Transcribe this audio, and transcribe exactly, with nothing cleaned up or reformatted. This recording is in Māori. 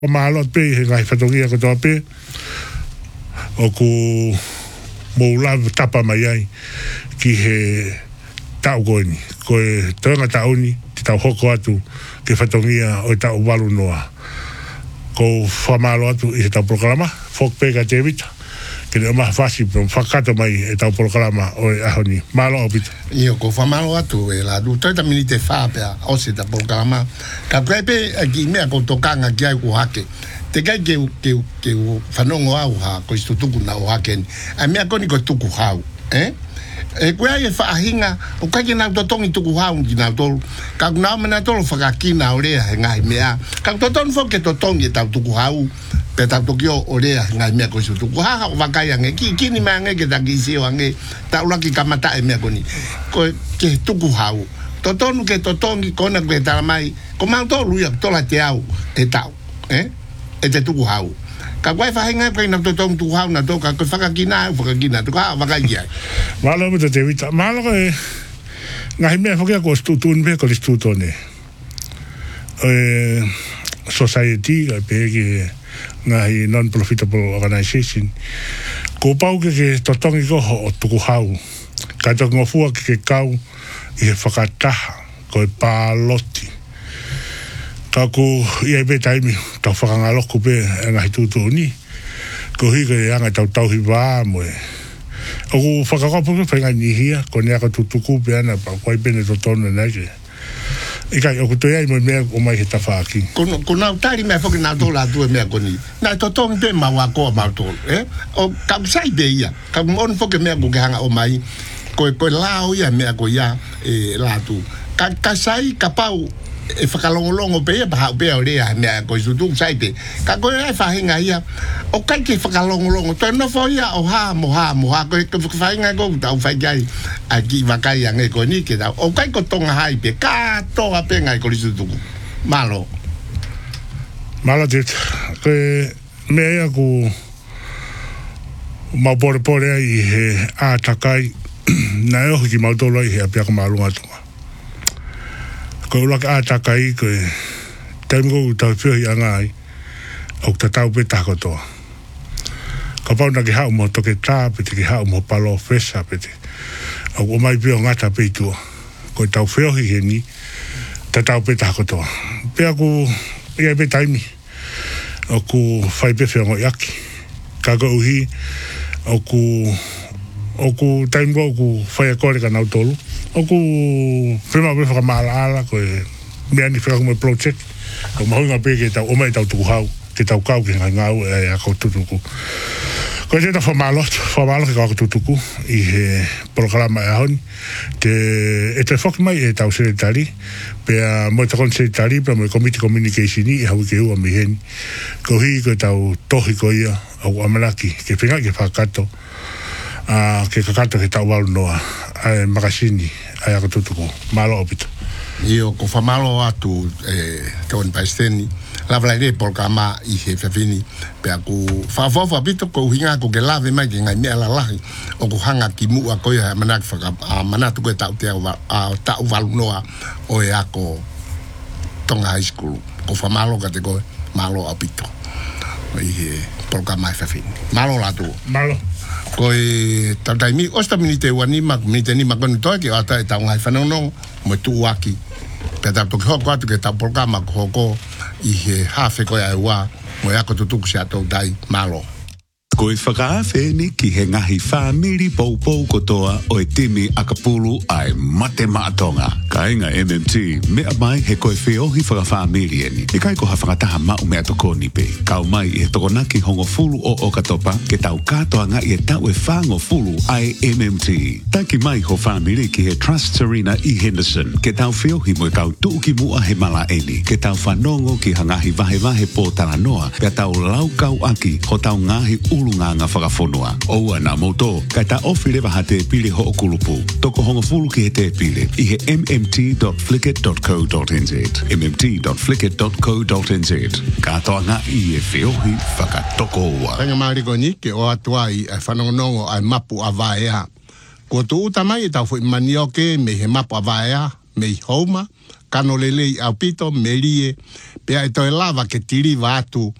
o malo pe he ngai whatongia ko toa pe o ku moulav tapa mai ai ki he tau koini ko e toenga tauni ti tau hoko atu ke whatongia o tau walu noa ko whamalo atu i he tau proklama fok pe ka te vita ke le ma fasi pon whakato mai e tau proklama o e ahoni malo o pita io ko whamalo atu e la du trenta minute fa pe o se tau proklama ka krepe ki mea ko tokanga ki ai ku hake te kai ke ke ke whanongo au ha ko istu tuku na o hake a mea koni ko tuku hau eh e kua e whaahinga o kake nau totongi tuku hau ki nau tolu ka kunau mena tolu whakakina o rea he ngai mea ka totongi fo ke totongi e tau tuku hau pe tau tokio o rea ngai mea ko isu tuku haha o wakai ange ki kini mea ange ke taki isi o ange tau laki kamata e mea koni ko ke tuku hau totonu ke totongi kona kwe talamai ko mau tolu ia tola te au e tau eh e te tuku hau ka wai whahinga kai na totong tuku hau na toka ko whakakina au whakakina tuku hau wakai ai malo mo te vita malo e ngai mea whakia ko stutun pe ko stutone e society ka pe ki ngai non-profitable organization ko pau ke ke totongi ko o tuku hau ka to ngofua ke kau i he whakataha ko e pāloti ka ko i e pe taimi tau whakangaloko pe e ngahi tūtō ni ko hi ka e anga tau tau hi wā mo e o ko whakakapo ke whainga nihia ko nea ka tutuku pe ana pa kwai pene to tonu na ke i kai o kuto iai mo mea o mai he tawhaaki ko nau tari mea whoki nau tōla atu e mea koni nai to tongi pe mawa koa mau tōlu eh o kau sai pe ia kau mon whoki mea ko ke hanga o mai ko e lao ia mea ko ia e latu ka ka sai ka pau e whakalongolongo pe ia paha pe o rea mea ko isu tuk sai pe ka ko e whahinga ia o kai ke whakalongolongo to no fo ia o ha mo ha mo ha ko e whahinga ko tau whaikai a ki wakai ange ko ni ke tau o kai ko tonga hai pe ka toa pe ngai ko isu tuk malo malo dit ko mea ia ko mau pore pore ai he a takai na e ohi ki mautolo i he apia ko maalunga tunga ko ulaka a takai ko e taimu ko tau pio hi anga ai au ta tau pe tako toa ka pau na ki hau mo toke tā pe te ki hau mo palo fesa pe te au o mai pio ngata pe tua ko tau pio hi he ni ta tau pe tako toa pe aku ia pe taimi o ku whai pe whiongo iaki ka ko uhi o ku o ku taimu ku whai a kore ka nau tolu o ku whima pe whakamala ala ko e mea ni whakakume project o mahunga pe ke tau o mai tau tuku hau te tau kau ke ngai ngau e a kau tutuku ko e te tau whamalot whamalot ke kau tutuku i he programa e ahoni te e te whaki mai e tau secretary pe a mo te kon secretary pe mo e committee communication i hau ke ua mi heni ko hi ko tau tohi ko ia au amanaki ke whinga ke whakato a ke kakato ke tau walu noa ai makasini ai ako tutuku malo opito io ko famalo atu e kon paisteni la vlaide por kama i he fafini pe aku fa fa fa pito ko hinga ko ke lave mai ke ngai me la la o ko hanga ki mu a ko ya manak fa a manatu ko tau te a tau walu noa o e ako tonga high school ko famalo ka te ko malo opito i he por kama fafini malo la tu malo ko e tautai mi osta minite wani mak minite ni makon to ke ata e tau ngai whanau no mo tu waki pe tau toki hoko atu ke tau programa ko hoko i he hafe ko ia ua mo ia ko tutuku se atou dai malo Ko e whakaawheni ki he ngahi whamiri poupou kotoa o e timi akapulu ai mate maatonga. Ka inga M M T, mea mai he koe whiohi whakawhamiri eni. E kai ko ha whakataha mau mea toko ni pe. Kau mai i he tokonaki hongo fulu o Okatopa, ke tau katoa nga i e tau e whango fulu ai M M T. Taki mai ho whamiri ki he Trust Serena i Henderson, ke tau whiohi mo e kau tuuki mua he mala eni. Ke tau whanongo ki hangahi vahe vahe po taranoa, ke tau laukau aki ho tau ngahi ulu nga nga whakafonua. Oua na moto, kai ta ofi lewa ha te pili ho o kulupu. Toko hongo fulu ki he te pili. I he m m t dot flickr dot co dot n z. m m t dot flickr dot co dot n z. Katoa nga i e whiohi whakatoko ua. Kanga mariko ni ke o atua i e whanongonongo ai mapu a vaea. Ko tu uta mai e tau fui manioke me he mapu a vaea, mei homa, kano lele au pito, melie, pea e toi lava ke tiri watu,